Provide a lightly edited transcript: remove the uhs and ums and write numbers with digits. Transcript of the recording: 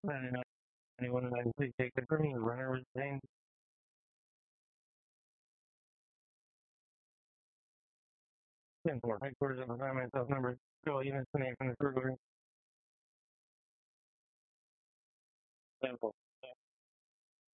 99. Anyone that please take it from me. The runner was detained. 10-4. Headquarters of the 9 myself number. Control units, name from the burglary. 10-4.